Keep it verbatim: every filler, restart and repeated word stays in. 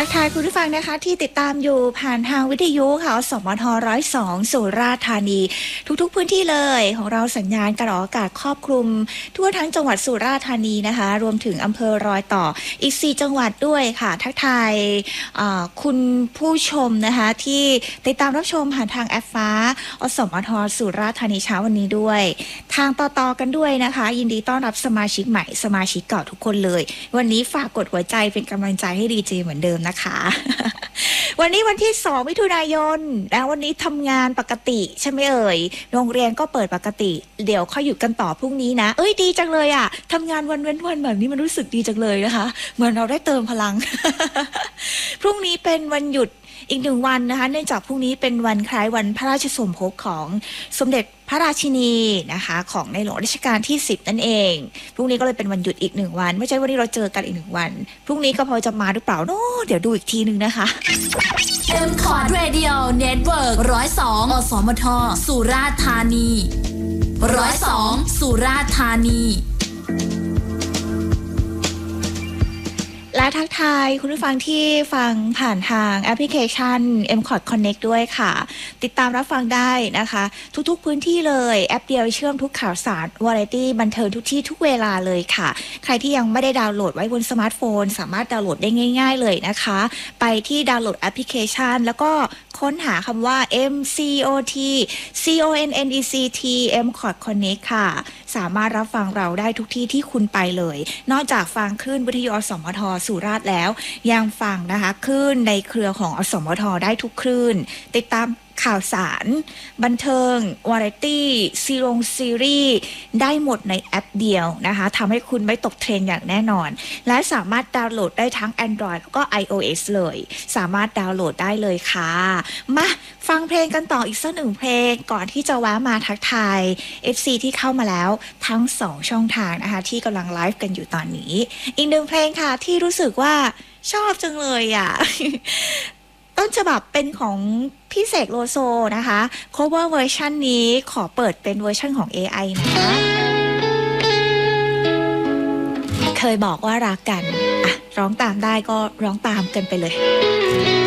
ทักทายคุณผู้ฟังนะคะที่ติดตามอยู่ผ่านทางวิทยุค่ะสมทร้อยสองสุราษฎร์ธานีทุกๆพื้นที่เลยของเราสัญญาณกระอากาศครอบคลุมทั่วทั้งจังหวัดสุราษฎร์ธานีนะคะรวมถึงอำเภอรอยต่ออีกสี่จังหวัดด้วยค่ะทักทายคุณผู้ชมนะคะที่ติดตามรับชมผ่านทางแอปฟ้าอสมทสุราษฎร์ธานีเช้าวันนี้ด้วยทางต่อๆกันด้วยนะคะยินดีต้อนรับสมาชิกใหม่สมาชิกเก่าทุกคนเลยวันนี้ฝากกดหัวใจเป็นกำลังใจให้ดีเจเหมือนเดิมนะคะ วันนี้วันที่สองมิถุนายนแล้ววันนี้ทำงานปกติใช่ไหมเอ่ยโรงเรียนก็เปิดปกติเดี๋ยวค่อยหยุดกันต่อพรุ่งนี้นะเอ้ยดีจังเลยอ่ะทำงานวันเว้นวันแบบนี้มันรู้สึกดีจังเลยนะคะเหมือนเราได้เติมพลัง พรุ่งนี้เป็นวันหยุดอีกหนึ่งวันนะคะเนื่องจากพรุ่งนี้เป็นวันคล้ายวันพระราชสมภพของสมเด็จพระราชินีนะคะของในหลวงรัชกาลที่สิบนั่นเองพรุ่งนี้ก็เลยเป็นวันหยุดอีกหนึ่งวันไม่ใช่วันนี้เราเจอกันอีกหนึ่งวันพรุ่งนี้ก็พอจะมาหรือเปล่าโน้เดี๋ยวดูอีกทีนึงนะคะ M Cord Radio Network ร้อยสองอสมทสุราษฎร์ธานีร้อยสองสุราษฎร์ธานีและทักทายคุณผู้ฟังที่ฟังผ่านทางแอปพลิเคชัน เอ็ม คอร์ด Connect ด้วยค่ะติดตามรับฟังได้นะคะทุกๆพื้นที่เลยแอปเดียวเชื่อมทุกข่าวสารวาไรตี้บันเทิงทุกที่ทุกเวลาเลยค่ะใครที่ยังไม่ได้ดาวน์โหลดไว้บนสมาร์ทโฟนสามารถดาวน์โหลดได้ง่ายๆเลยนะคะไปที่ดาวน์โหลดแอปพลิเคชันแล้วก็ค้นหาคำว่า เอ็ม ซี โอ ที ซี โอ เอ็น เอ็น อี ซี ที เอ็ม คอร์ด Connect ค่ะสามารถรับฟังเราได้ทุกที่ที่คุณไปเลยนอกจากฟังคลื่นวิทยุอสมทสุราษฎร์แล้วยังฟังนะคะคลื่นในเครือของอสมทได้ทุกคลื่นติดตามข่าวสารบันเทิงวาไรตี้ซีรงซีรีส์ได้หมดในแอปเดียวนะคะทำให้คุณไม่ตกเทรนด์อย่างแน่นอนและสามารถดาวน์โหลดได้ทั้ง Android แล้วก็ iOS เลยสามารถดาวน์โหลดได้เลยค่ะมาฟังเพลงกันต่ออีกสักหนึ่งเพลงก่อนที่จะแวะมาทักทาย เอฟ ซี ที่เข้ามาแล้วทั้งสองช่องทางนะคะที่กำลังไลฟ์กันอยู่ตอนนี้อีกหนึ่งเพลงค่ะที่รู้สึกว่าชอบจังเลยอ่ะ ต้นฉบับเป็นของพี่เสกโลโซนะคะ cover เวอร์ชันนี้ขอเปิดเป็นเวอร์ชันของ เอ ไอ นะคะเคยบอกว่ารักกันอ่ะร้องตามได้ก็ร้องตามกันไปเลย